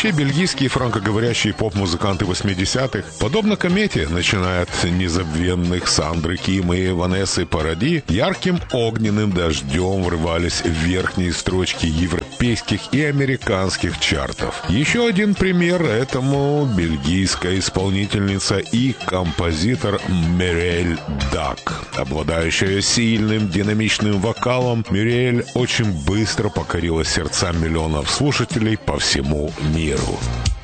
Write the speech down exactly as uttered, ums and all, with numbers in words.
Вообще, бельгийские франкоговорящие поп-музыканты восьмидесятых, подобно комете, начиная от незабвенных Сандры Ким и Ванессы Паради, ярким огненным дождем врывались в верхние строчки европейских и американских чартов. Еще один пример этому — бельгийская исполнительница и композитор Мюриэль Дак. Обладающая сильным динамичным вокалом, Мюриэль очень быстро покорила сердца миллионов слушателей по всему миру.